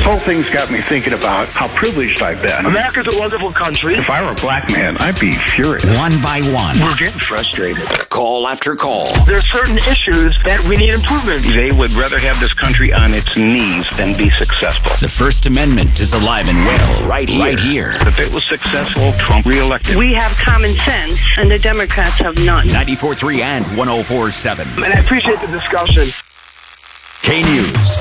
This whole thing's got me thinking about how privileged I've been. America's a wonderful country. If I were a black man, I'd be furious. One by one. We're getting frustrated. Call after call. There are certain issues that we need improvement. They would rather have this country on its knees than be successful. The First Amendment is alive and well right here. If it was successful, Trump reelected. We have common sense, and the Democrats have none. 94.3 and 104.7. And I appreciate the discussion. K News.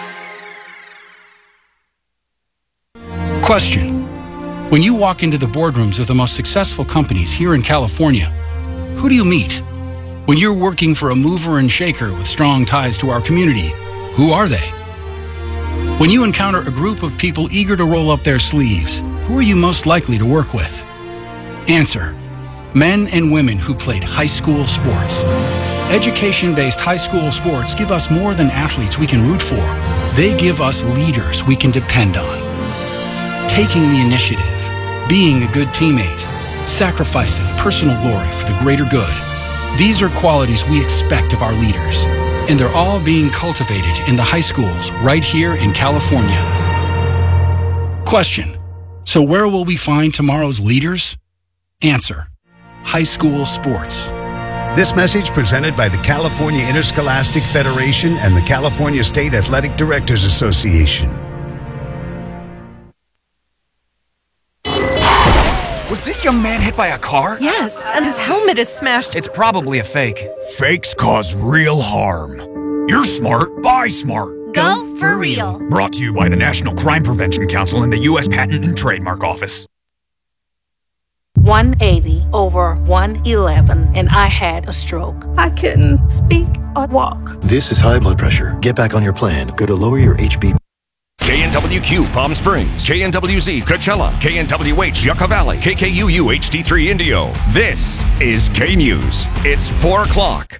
Question. When you walk into the boardrooms of the most successful companies here in California, who do you meet? When you're working for a mover and shaker with strong ties to our community, who are they? When you encounter a group of people eager to roll up their sleeves, who are you most likely to work with? Answer. Men and women who played high school sports. Education-based high school sports give us more than athletes we can root for. They give us leaders we can depend on. Taking the initiative, being a good teammate, sacrificing personal glory for the greater good. These are qualities we expect of our leaders, and they're all being cultivated in the high schools right here in California. Question. So where will we find tomorrow's leaders? Answer. High school sports. This message presented by the California Interscholastic Federation and the California State Athletic Directors Association. Was this young man hit by a car? Yes, and his helmet is smashed. It's probably a fake. Fakes cause real harm. You're smart, buy smart. Go for real. Brought to you by the National Crime Prevention Council and the U.S. Patent and Trademark Office. 180 over 111, and I had a stroke. I couldn't speak or walk. This is high blood pressure. Get back on your plan. Go to lower your HB. KNWQ Palm Springs, KNWZ Coachella, KNWH Yucca Valley, KKUU HD3 Indio. This is K News. It's 4 o'clock.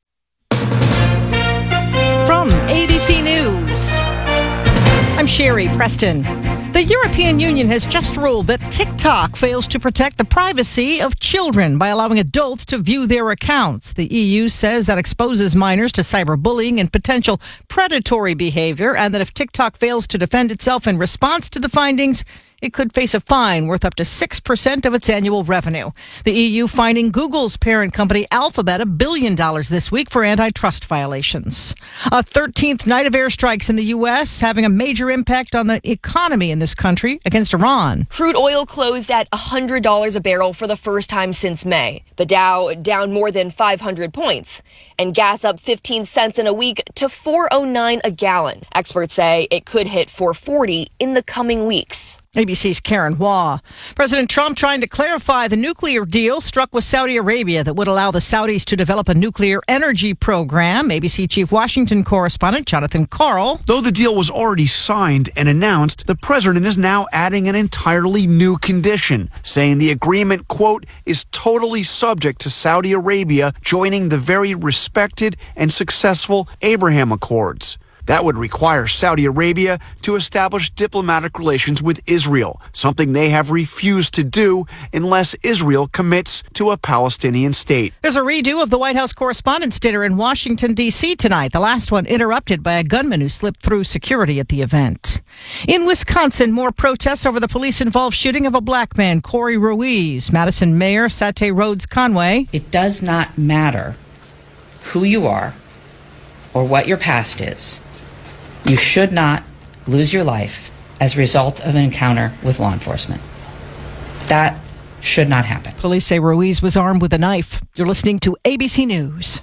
From ABC News, I'm Sherry Preston. The European Union has just ruled that TikTok fails to protect the privacy of children by allowing adults to view their accounts. The EU says that exposes minors to cyberbullying and potential predatory behavior, and that if TikTok fails to defend itself in response to the findings, it could face a fine worth up to 6% of its annual revenue. The EU fining Google's parent company Alphabet $1 billion this week for antitrust violations. A 13th night of airstrikes in the U.S. having a major impact on the economy in this country against Iran. Crude oil closed at $100 a barrel for the first time since May. The Dow down more than 500 points. And gas up 15 cents in a week to $4.09 a gallon. Experts say it could hit $4.40 in the coming weeks. ABC's Karen Waugh. President Trump trying to clarify the nuclear deal struck with Saudi Arabia that would allow the Saudis to develop a nuclear energy program. ABC Chief Washington correspondent Jonathan Karl. Though the deal was already signed and announced, the president is now adding an entirely new condition, saying the agreement, quote, is totally subject to Saudi Arabia joining the very respected and successful Abraham Accords. That would require Saudi Arabia to establish diplomatic relations with Israel, something they have refused to do unless Israel commits to a Palestinian state. There's a redo of the White House Correspondents' Dinner in Washington, D.C. tonight, the last one interrupted by a gunman who slipped through security at the event. In Wisconsin, more protests over the police-involved shooting of a black man, Corey Ruiz. Madison Mayor Sate Rhodes Conway. It does not matter who you are or what your past is. You should not lose your life as a result of an encounter with law enforcement. That should not happen. Police say Ruiz was armed with a knife. You're listening to ABC News.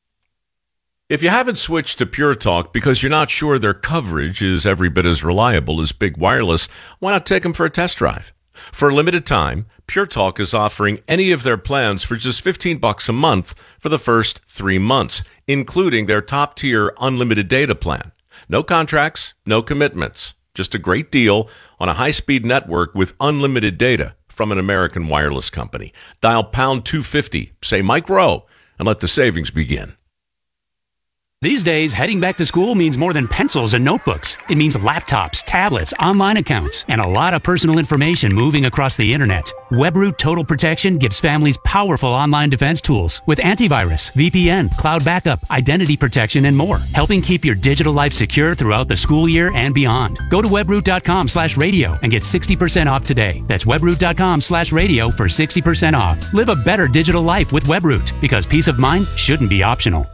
If you haven't switched to Pure Talk because you're not sure their coverage is every bit as reliable as Big Wireless, why not take them for a test drive? For a limited time, Pure Talk is offering any of their plans for just $15 a month for the first 3 months, including their top-tier unlimited data plan. No contracts, no commitments. Just a great deal on a high-speed network with unlimited data from an American wireless company. Dial pound 250, say Mike Rowe, and let the savings begin. These days, heading back to school means more than pencils and notebooks. It means laptops, tablets, online accounts, and a lot of personal information moving across the internet. WebRoot Total Protection gives families powerful online defense tools with antivirus, VPN, cloud backup, identity protection, and more, helping keep your digital life secure throughout the school year and beyond. Go to webroot.com/radio and get 60% off today. That's webroot.com/radio for 60% off. Live a better digital life with WebRoot, because peace of mind shouldn't be optional.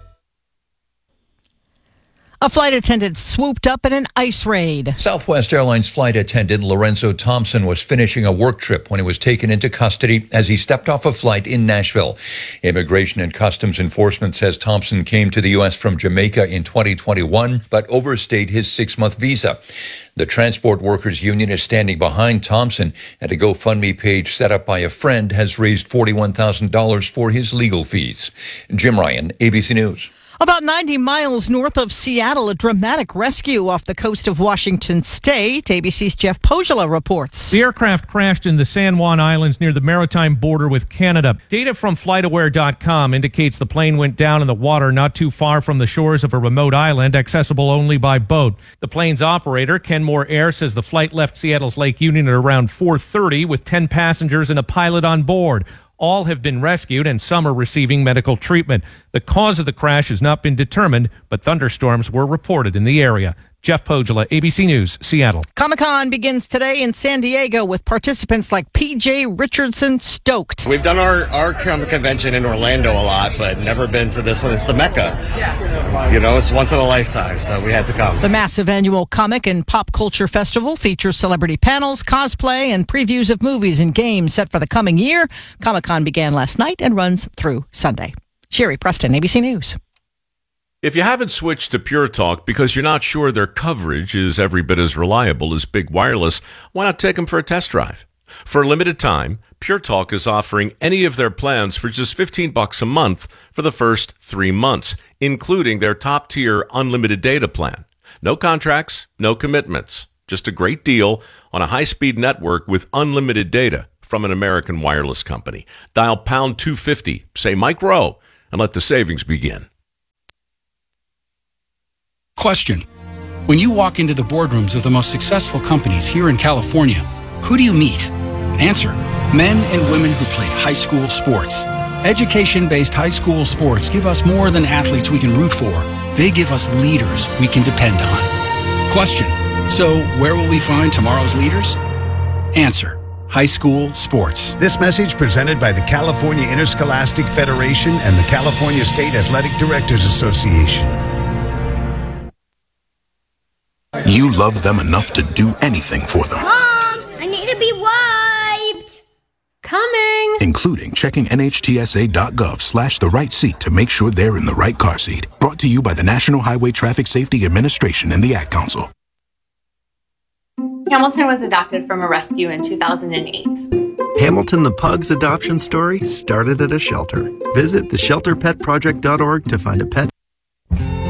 A flight attendant swooped up in an ICE raid. Southwest Airlines flight attendant Lorenzo Thompson was finishing a work trip when he was taken into custody as he stepped off a flight in Nashville. Immigration and Customs Enforcement says Thompson came to the U.S. from Jamaica in 2021, but overstayed his 6-month visa. The Transport Workers Union is standing behind Thompson, and a GoFundMe page set up by a friend has raised $41,000 for his legal fees. Jim Ryan, ABC News. About 90 miles north of Seattle, a dramatic rescue off the coast of Washington State. ABC's Jeff Pogula reports. The aircraft crashed in the San Juan Islands near the maritime border with Canada. Data from FlightAware.com indicates the plane went down in the water not too far from the shores of a remote island, accessible only by boat. The plane's operator, Kenmore Air, says the flight left Seattle's Lake Union at around 4:30 with 10 passengers and a pilot on board. All have been rescued and some are receiving medical treatment. The cause of the crash has not been determined, but thunderstorms were reported in the area. Jeff Pogula, ABC News, Seattle. Comic-Con begins today in San Diego with participants like P.J. Richardson stoked. We've done our comic convention in Orlando a lot, but never been to this one. It's the Mecca. You know, it's once in a lifetime, so we had to come. The massive annual comic and pop culture festival features celebrity panels, cosplay, and previews of movies and games set for the coming year. Comic-Con began last night and runs through Sunday. Sherry Preston, ABC News. If you haven't switched to Pure Talk because you're not sure their coverage is every bit as reliable as Big Wireless, why not take them for a test drive? For a limited time, Pure Talk is offering any of their plans for just $15 a month for the first 3 months, including their top-tier unlimited data plan. No contracts, no commitments, just a great deal on a high-speed network with unlimited data from an American wireless company. Dial pound 250, say Mike Rowe, and let the savings begin. Question. When you walk into the boardrooms of the most successful companies here in California, who do you meet? Answer. Men and women who played high school sports. Education-based high school sports give us more than athletes we can root for. They give us leaders we can depend on. Question. So where will we find tomorrow's leaders? Answer. High school sports. This message presented by the California Interscholastic Federation and the California State Athletic Directors Association. You love them enough to do anything for them. Mom, I need to be wiped. Coming. Including checking NHTSA.gov/the right seat to make sure they're in the right car seat. Brought to you by the National Highway Traffic Safety Administration and the Ad Council. Hamilton was adopted from a rescue in 2008. Hamilton the Pug's adoption story started at a shelter. Visit theshelterpetproject.org to find a pet